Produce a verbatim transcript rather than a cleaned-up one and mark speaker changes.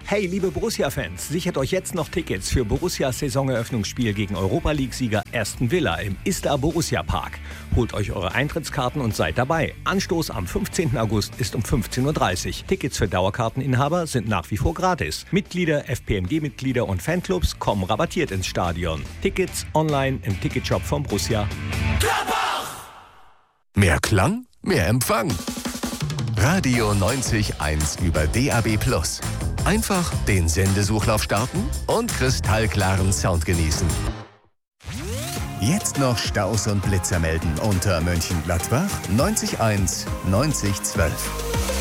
Speaker 1: Hey, liebe Borussia-Fans, sichert euch jetzt noch Tickets für Borussias Saisoneröffnungsspiel gegen Europa-League-Sieger Aston Villa im Istar Borussia Park. Holt euch eure Eintrittskarten und seid dabei. Anstoß am fünfzehnten August ist um fünfzehn Uhr dreißig. Tickets für Dauerkarteninhaber sind nach wie vor gratis. Mitglieder, F P M G-Mitglieder und Fanclubs kommen rabattiert ins Stadion. Tickets online im Ticketshop von Borussia.
Speaker 2: Mehr Klang, mehr Empfang. Radio neunzig Komma eins über D A B Plus. Einfach den Sendesuchlauf starten und kristallklaren Sound genießen. Jetzt noch Staus und Blitzer melden unter Mönchengladbach neunzig Komma eins neunzig zwölf.